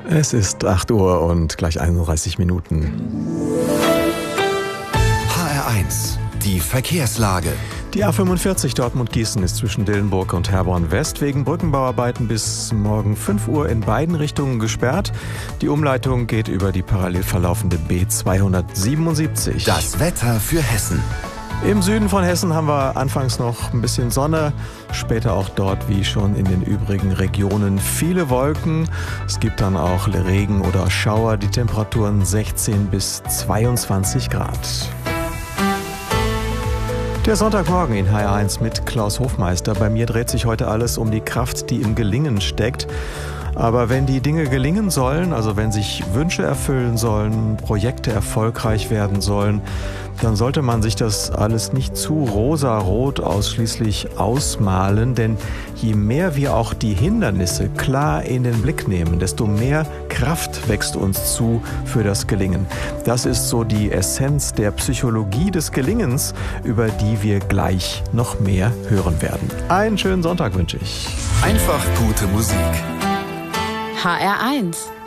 Es ist 8 Uhr und gleich 31 Minuten. HR1, die Verkehrslage. Die A45 Dortmund-Gießen ist zwischen Dillenburg und Herborn-West wegen Brückenbauarbeiten bis morgen 5 Uhr in beiden Richtungen gesperrt. Die Umleitung geht über die parallel verlaufende B277. Das Wetter für Hessen. Im Süden von Hessen haben wir anfangs noch ein bisschen Sonne, später auch dort wie schon in den übrigen Regionen viele Wolken. Es gibt dann auch Regen oder Schauer, die Temperaturen 16 bis 22 Grad. Der Sonntagmorgen in HR1 mit Klaus Hofmeister. Bei mir dreht sich heute alles um die Kraft, die im Gelingen steckt. Aber wenn die Dinge gelingen sollen, also wenn sich Wünsche erfüllen sollen, Projekte erfolgreich werden sollen, dann sollte man sich das alles nicht zu rosarot ausschließlich ausmalen, denn je mehr wir auch die Hindernisse klar in den Blick nehmen, desto mehr Kraft wächst uns zu für das Gelingen. Das ist so die Essenz der Psychologie des Gelingens, über die wir gleich noch mehr hören werden. Einen schönen Sonntag wünsche ich. Einfach gute Musik. HR1